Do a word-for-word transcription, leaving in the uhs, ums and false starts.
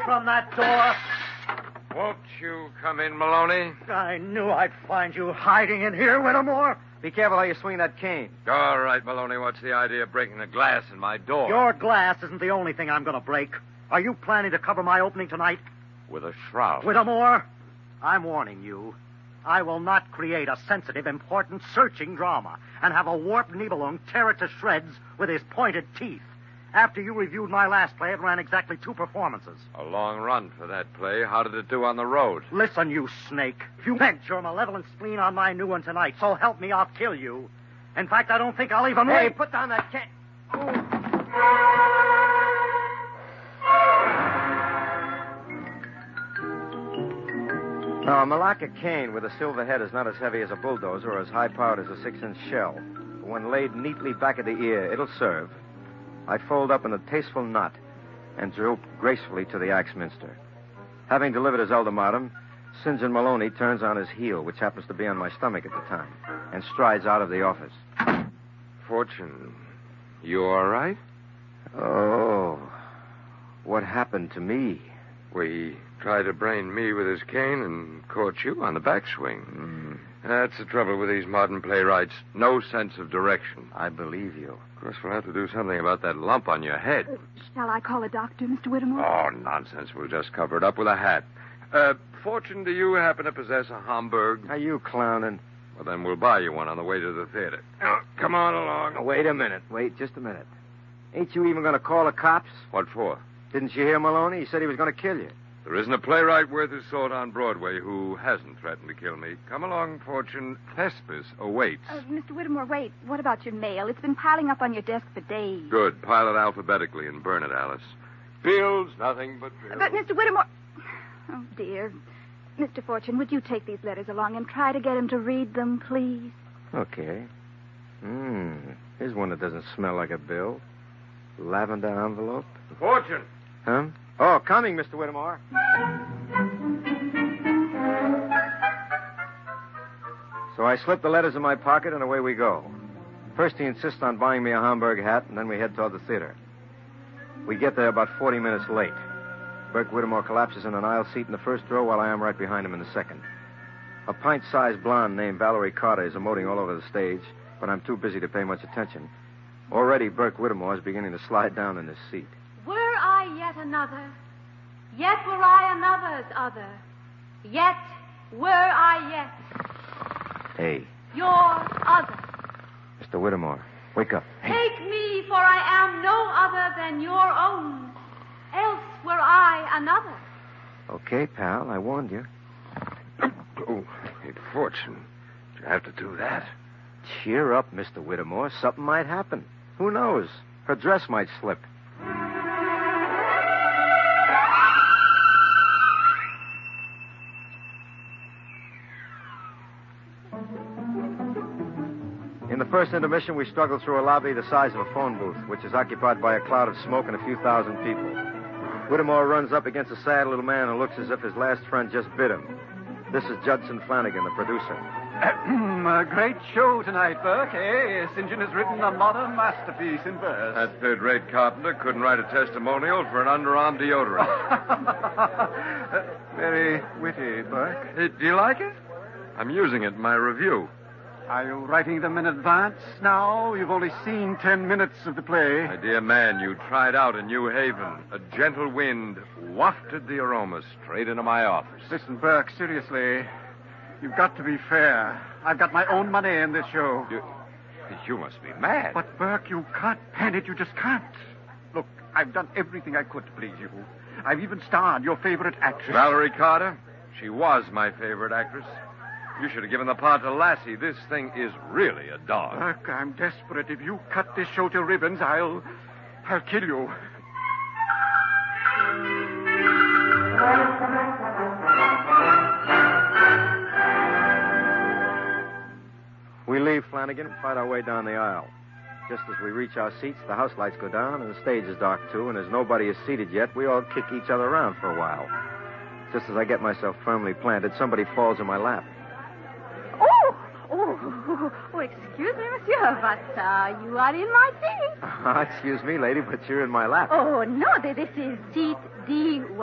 from that door. Won't you come in, Maloney? I knew I'd find you hiding in here, Whittemore. Be careful how you swing that cane. All right, Maloney, what's the idea of breaking the glass in my door? Your glass isn't the only thing I'm going to break. Are you planning to cover my opening tonight? With a shroud. Whittemore, I'm warning you. I will not create a sensitive, important, searching drama and have a warped Nibelung tear it to shreds with his pointed teeth. After you reviewed my last play, it ran exactly two performances. A long run for that play. How did it do on the road? Listen, you snake. If you vent your malevolent spleen on my new one tonight, so help me, I'll kill you. In fact, I don't think I'll even Hey, wait. put down that can. Now, a Malacca cane with a silver head is not as heavy as a bulldozer or as high-powered as a six-inch shell. But when laid neatly back of the ear, it'll serve. I fold up in a tasteful knot and droop gracefully to the Axminster. Having delivered his ultimatum, St. John Maloney turns on his heel, which happens to be on my stomach at the time, and strides out of the office. Fortune, you all right? Oh, what happened to me? We tried to brain me with his cane and caught you on the backswing. Mm, That's the trouble with these modern playwrights. No sense of direction. I believe you. Of course, we'll have to do something about that lump on your head. Shall I call a doctor, Mister Whittemore? Oh, nonsense. We'll just cover it up with a hat. Uh, Fortune, do you happen to possess a Homburg? Are you clowning? Well, then we'll buy you one on the way to the theater. Now, come on along. Oh, wait a minute. Wait just a minute. Ain't you even going to call the cops? What for? Didn't you hear Maloney? He said he was going to kill you. There isn't a playwright worth his salt on Broadway who hasn't threatened to kill me. Come along, Fortune. Thespis awaits. Uh, Mister Whittemore, wait. What about your mail? It's been piling up on your desk for days. Good. Pile it alphabetically and burn it, Alice. Bills, nothing but bills. But, Mister Whittemore... Oh, dear. Mister Fortune, would you take these letters along and try to get him to read them, please? Okay. Hmm. Here's one that doesn't smell like a bill. Lavender envelope. Fortune! Huh? Oh, coming, Mister Whittemore. So I slip the letters in my pocket and away we go. First he insists on buying me a Homburg hat, and then we head toward the theater. We get there about forty minutes late. Burke Whittemore collapses in an aisle seat in the first row while I am right behind him in the second. A pint-sized blonde named Valerie Carter is emoting all over the stage, but I'm too busy to pay much attention. Already, Burke Whittemore is beginning to slide down in his seat. Were I yet another, yet were I another's other, yet were I yet Hey, your other. Mister Whittemore, wake up. Hey. Take me, for I am no other than your own, else were I another. Okay, pal, I warned you. Oh, hey, Fortune. Did you have to do that? Cheer up, Mister Whittemore. Something might happen. Who knows? Her dress might slip. In the first intermission, we struggle through a lobby the size of a phone booth, which is occupied by a cloud of smoke and a few thousand people. Whittemore runs up against a sad little man who looks as if his last friend just bit him. This is Judson Flanagan, the producer. A great show tonight, Burke, eh? Saint John has written a modern masterpiece in verse. That third-rate carpenter couldn't write a testimonial for an underarm deodorant. Uh, very witty, Burke. Hey, do you like it? I'm using it in my review. Are you writing them in advance now? You've only seen ten minutes of the play. My dear man, you tried out in New Haven. A gentle wind wafted the aroma straight into my office. Listen, Burke, seriously. You've got to be fair. I've got my own money in this show. You, you must be mad. But, Burke, you can't pen it. You just can't. Look, I've done everything I could to please you. I've even starred your favorite actress. Valerie Carter? She was my favorite actress. You should have given the part to Lassie. This thing is really a dog. Burke, I'm desperate. If you cut this show to ribbons, I'll... I'll kill you. We leave Flanagan and fight our way down the aisle. Just as we reach our seats, the house lights go down and the stage is dark, too, and as nobody is seated yet, we all kick each other around for a while. Just as I get myself firmly planted, somebody falls in my lap. Oh, oh, oh, excuse me, monsieur, but uh, you are in my seat. Excuse me, lady, but you're in my lap. Oh, no, this is seat D